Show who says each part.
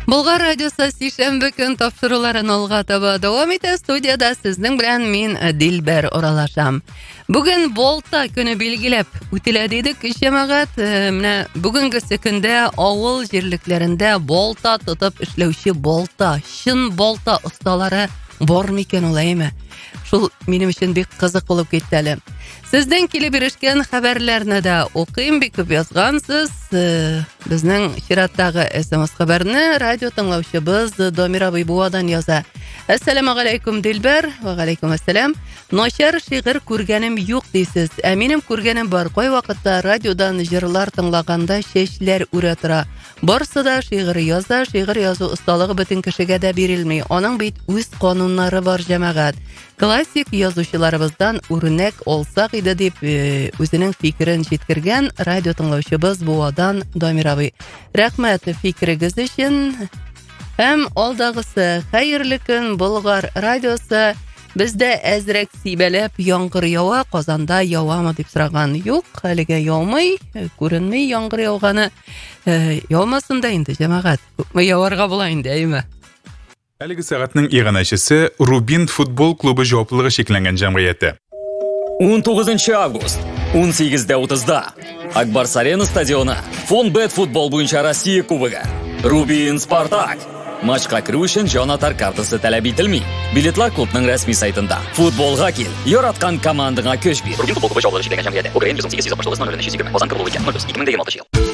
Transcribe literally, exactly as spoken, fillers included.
Speaker 1: Болгар радиосы сейшәмбе көн тапшыруларын алга таба дәвам итә. Студияда сезнең белән мин Дилбәр оралашам. Бүген Болта көне билгеләп үтелә дидек, җәмәгать. Менә бүгенге көндә авыл җирлекләрендә болта тотып эшләүче болта, чын болта осталары бар микән улаймы? Шул минем өчен бик кызык булып китте әле. Сездән килеп ирешкән хәбәрләрне дә укыйм, бик күп язгансыз. Безнең чираттагы эс-эм-эс хәбәрне радио тыңлаучыбыз Домир абый буадан яза. Ассаламу алейкум Дилбәр, ва алейкум ассалам. Начар шигырь күргәнем юк дисез. Ә минем күргәнем бар. Кай вакытта радиодан җырлар тыңлаганда чәчләр үрә тора. Барсы да шигырь яза, шигырь язу осталыгы бөтен кешегә дә бирелми. Аның бит үз кануннары бар, җәмәгать. Классик язучыларыбыздан үрнәк алсак иде дип үзенең фикерен җиткергән радио тыңлаучыбыз буадан Домир абый. Рәхмәт фикерегез өчен. Һәм алдагысы хәерле көн Болгар радиосы. Бездә әзрәк сибәләп яңгыр ява, Казанда явамы дип сораган. Юк, әлегә яумый, күренми яңгыр яуганы. Яумасын да инде, җәмәгать. Күпме яварга була инде, әйме?
Speaker 2: Әлеге сәгатьнең иганәчесе Рубин футбол клубы җаваплылыгы шикләнгән җәмгыяте.
Speaker 3: он тугызынчы август, он сигездә утызда Акбарс Арена стадионы Фонбет футбол буенча Россия кубогы. Рубин Спартак. Матчка керү өчен җанатар картасы таләп ителми. Билетлар клубның рәсми сайтында. Футболга кил, яраткан командаңа көч бир.
Speaker 4: Рубин футбол клубы җаваплылыгы шикләнгән җәмгыяте. Украин йөз он сигез йөз алтмыш тугыз ноль ноль өч йөз егерме. Казан Кыргызстан ике мең егерме алты ел.